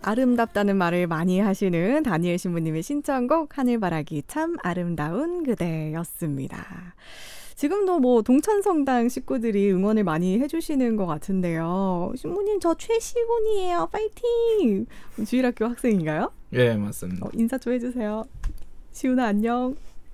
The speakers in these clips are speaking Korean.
아름답다는 말을 많이 하시는 다니엘 신부님의 신청곡 하늘바라기 참 아름다운 그대였습니다. 지금도 뭐 동천성당 식구들이 응원을 많이 해주시는 것 같은데요. 신부님 저 최시훈이에요. 파이팅! 주일학교 학생인가요? 예, 맞습니다. 인사 좀 해주세요. 시훈아 안녕.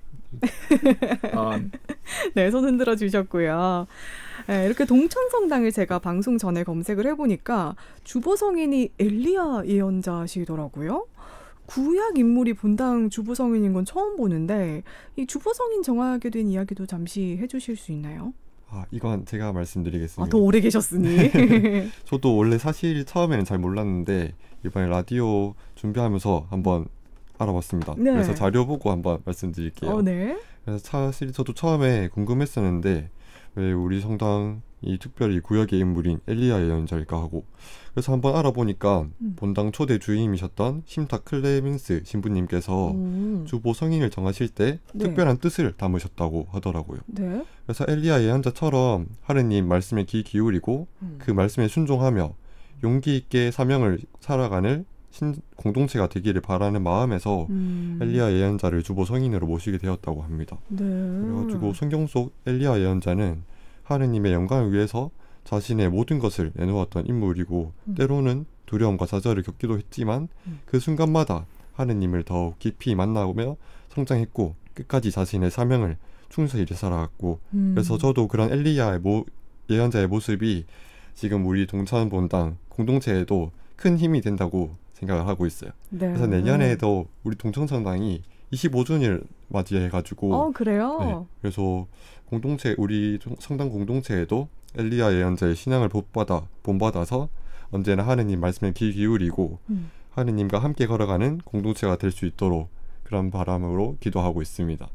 아, 네, 손 흔들어 주셨고요. 네, 이렇게 동천성당을 제가 방송 전에 검색을 해보니까 주보성인이 엘리야 예언자시더라고요. 구약 인물이 본당 주보성인인 건 처음 보는데 이 주보성인 정하게 된 이야기도 잠시 해주실 수 있나요? 이건 제가 말씀드리겠습니다. 더 오래 계셨으니. 저도 원래 사실 처음에는 잘 몰랐는데 이번에 라디오 준비하면서 한번 알아봤습니다. 네. 그래서 자료 보고 한번 말씀드릴게요. 네. 그래서 사실 저도 처음에 궁금했었는데 왜 우리 성당이 특별히 구약의 인물인 엘리야 예언자일까 하고 그래서 한번 알아보니까 본당 초대 주임이셨던 심타 클레멘스 신부님께서 주보 성인을 정하실 때 네. 특별한 뜻을 담으셨다고 하더라고요. 네. 그래서 엘리야 예언자처럼 하느님 말씀에 귀 기울이고 그 말씀에 순종하며 용기 있게 사명을 살아가는 공동체가 되기를 바라는 마음에서 엘리야 예언자를 주보 성인으로 모시게 되었다고 합니다. 네. 그래가지고 성경 속 엘리야 예언자는 하느님의 영광을 위해서 자신의 모든 것을 내놓았던 인물이고 때로는 두려움과 좌절을 겪기도 했지만 그 순간마다 하느님을 더욱 깊이 만나며 성장했고 끝까지 자신의 사명을 충실히 살아갔고 그래서 저도 그런 엘리야 예언자의 모습이 지금 우리 동천본당 공동체에도 큰 힘이 된다고 생각을 하고 있어요. 네. 그래서 내년에도 우리 동천성당이 25주년을 맞이해가지고 그래요? 네, 그래서 우리 성당 공동체에도 엘리야 예언자의 신앙을 본받아서 언제나 하느님 말씀에 귀 기울이고 하느님과 함께 걸어가는 공동체가 될 수 있도록 그런 바람으로 기도하고 있습니다.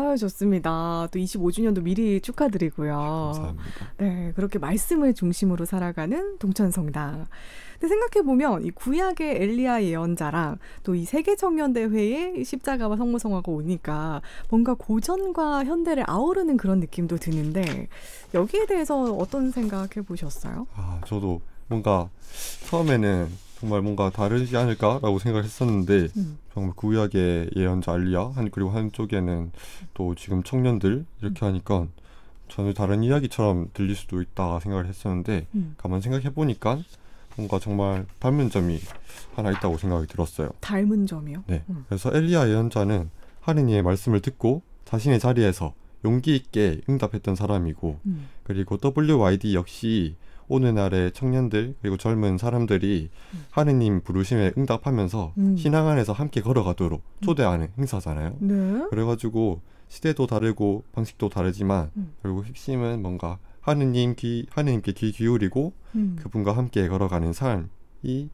좋습니다. 또 25주년도 미리 축하드리고요. 감사합니다. 네, 그렇게 말씀을 중심으로 살아가는 동천성당. 근데 생각해보면 이 구약의 엘리야 예언자랑 또 이 세계청년대회에 십자가와 성모성화가 오니까 뭔가 고전과 현대를 아우르는 그런 느낌도 드는데 여기에 대해서 어떤 생각 해보셨어요? 저도 뭔가 처음에는 정말 뭔가 다르지 않을까라고 생각했었는데 정말 구약의 예언자 엘리야 그리고 한쪽에는 또 지금 청년들 이렇게 하니까 전혀 다른 이야기처럼 들릴 수도 있다 생각을 했었는데 가만 생각해보니까 뭔가 정말 닮은 점이 하나 있다고 생각이 들었어요. 닮은 점이요? 네. 그래서 엘리야 예언자는 하느님의 말씀을 듣고 자신의 자리에서 용기 있게 응답했던 사람이고 그리고 WYD 역시 오늘날의 청년들 그리고 젊은 사람들이 하느님 부르심에 응답하면서 신앙 안에서 함께 걸어가도록 초대하는 행사잖아요. 네. 그래가지고 시대도 다르고 방식도 다르지만 결국 핵심은 뭔가 하느님께 귀 기울이고 그분과 함께 걸어가는 삶이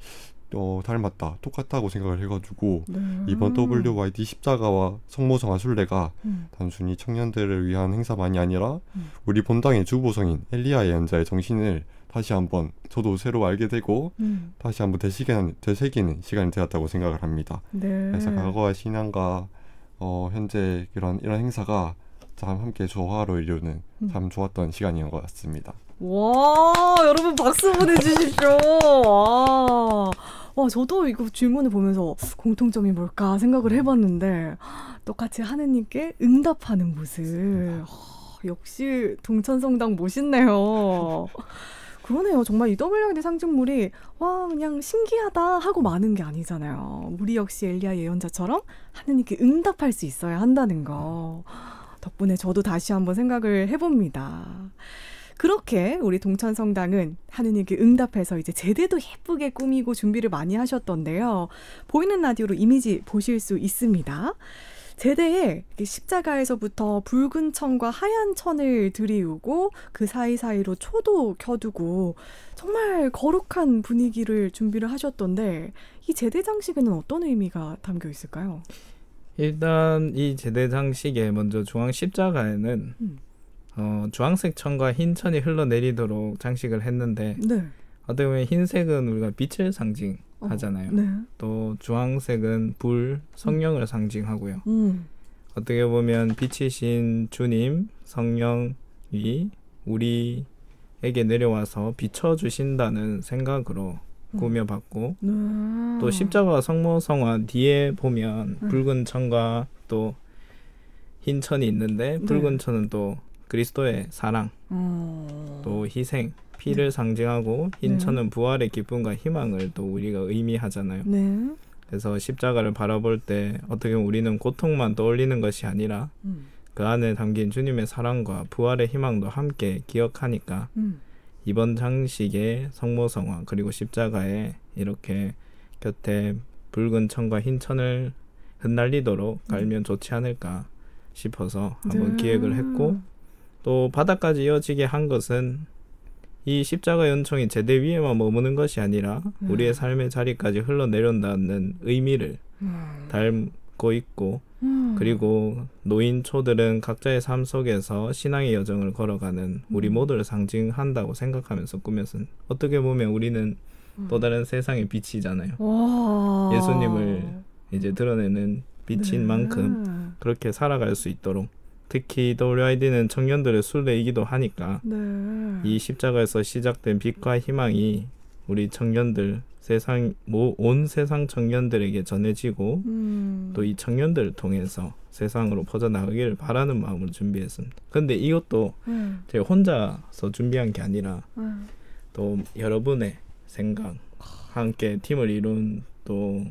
닮았다, 똑같다고 생각을 해가지고 이번 WYD 십자가와 성모성화 순례가 단순히 청년들을 위한 행사만이 아니라 우리 본당의 주보성인 엘리야 예언자의 정신을 다시 한번 저도 새로 알게 되고 다시 한번 되새기는 시간이 되었다고 생각을 합니다. 네. 그래서 과거의 신앙과 현재 이런 행사가 참 함께 조화로 이루는 참 좋았던 시간이었던 것 같습니다. 와, 여러분 박수 보내주십시오. 와, 저도 이거 질문을 보면서 공통점이 뭘까 생각을 해봤는데 똑같이 하느님께 응답하는 모습. 역시 동천성당 멋있네요. 그러네요. 정말 이 WYD 상징물이 그냥 신기하다 하고 마는 게 아니잖아요. 우리 역시 엘리야 예언자처럼 하느님께 응답할 수 있어야 한다는 거. 덕분에 저도 다시 한번 생각을 해봅니다. 그렇게 우리 동천성당은 하느님께 응답해서 이제 제대도 예쁘게 꾸미고 준비를 많이 하셨던데요. 보이는 라디오로 이미지 보실 수 있습니다. 제대에 십자가에서부터 붉은 천과 하얀 천을 들이우고 그 사이사이로 초도 켜두고 정말 거룩한 분위기를 준비를 하셨던데 이 제대 장식에는 어떤 의미가 담겨 있을까요? 일단 이 제대 장식에 먼저 중앙 십자가에는 주황색 천과 흰 천이 흘러내리도록 장식을 했는데 네. 어떻게 보면 흰색은 우리가 빛을 상징하잖아요. 네. 또 주황색은 불, 성령을 상징하고요. 어떻게 보면 빛이신 주님, 성령이 우리에게 내려와서 비춰주신다는 생각으로 꾸며봤고 네. 또 십자가 성모성화 뒤에 보면 붉은 천과 또 흰 천이 있는데 붉은 천은 또 그리스도의 사랑 또 희생 피를 상징하고 흰 천은 부활의 기쁨과 희망을 또 우리가 의미하잖아요. 네. 그래서 십자가를 바라볼 때 어떻게 보면 우리는 고통만 떠올리는 것이 아니라 그 안에 담긴 주님의 사랑과 부활의 희망도 함께 기억하니까 이번 장식의 성모성화 그리고 십자가에 이렇게 곁에 붉은 천과 흰 천을 흩날리도록 갈면 좋지 않을까 싶어서 한번 기획을 했고 또 바닥까지 이어지게 한 것은 이 십자가 연총이 제대 위에만 머무는 것이 아니라 우리의 삶의 자리까지 흘러내려온다는 의미를 담고 있고 그리고 노인초들은 각자의 삶 속에서 신앙의 여정을 걸어가는 우리 모두를 상징한다고 생각하면서 꾸몄은 어떻게 보면 우리는 또 다른 세상의 빛이잖아요. 와. 예수님을 이제 드러내는 빛인 만큼 그렇게 살아갈 수 있도록 특히 WID는 청년들의 순례이기도 하니까 이 십자가에서 시작된 빛과 희망이 우리 청년들 온 세상 청년들에게 전해지고 또 이 청년들을 통해서 세상으로 퍼져나가기를 바라는 마음으로 준비했습니다. 근데 이것도 제가 혼자서 준비한 게 아니라 또 여러분의 생각 함께 팀을 이룬 또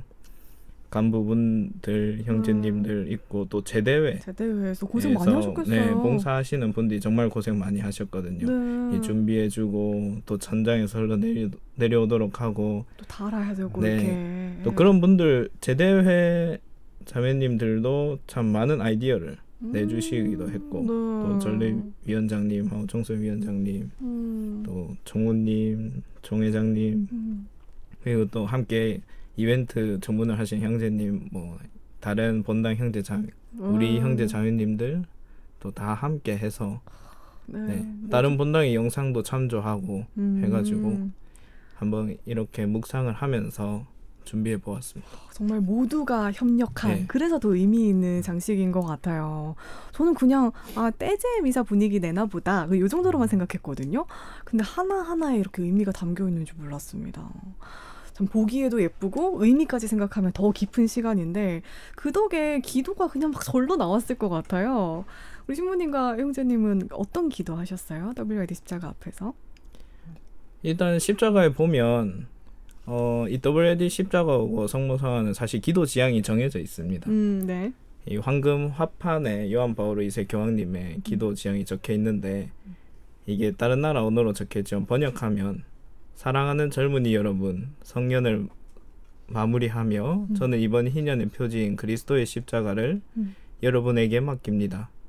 간부분들 형제님들 있고 또 제대회에서 고생 많이 하셨겠어요. 네, 봉사하시는 분들이 정말 고생 많이 하셨거든요. 이 준비해주고 또 천장에서 내려오도록 하고 또 달아야 되고 이렇게 또 그런 분들 제대회 자매님들도 참 많은 아이디어를 내주시기도 했고 또 전례위원장님, 정소위원장님, 또 정우님, 정회장님 그리고 또 함께 이벤트 전문을 하신 형제님, 뭐 다른 본당 형제 자매, 우리 형제 자매님들 또 다 함께 해서 다른 본당의 영상도 참조하고 해가지고 한번 이렇게 묵상을 하면서 준비해 보았습니다. 정말 모두가 협력한 그래서 더 의미 있는 장식인 것 같아요. 저는 그냥 떼제 미사 분위기 내나 보다 이 정도로만 생각했거든요. 근데 하나하나에 이렇게 의미가 담겨 있는 줄 몰랐습니다. 참 보기에도 예쁘고 의미까지 생각하면 더 깊은 시간인데 그 덕에 기도가 그냥 막 절로 나왔을 것 같아요. 우리 신부님과 형제님은 어떤 기도 하셨어요? WID 십자가 앞에서? 일단 십자가에 보면 이 WID 십자가하고 성모성화는 사실 기도 지향이 정해져 있습니다. 네. 이 황금 화판에 요한 바오로 2세 교황님의 기도 지향이 적혀 있는데 이게 다른 나라 언어로 적혀있지만 번역하면 사랑하는 젊은이 여러분, 성년을 마무리하며 저는 이번 희년의 표지인 그리스도의 십자가를 여러분에게 맡깁니다.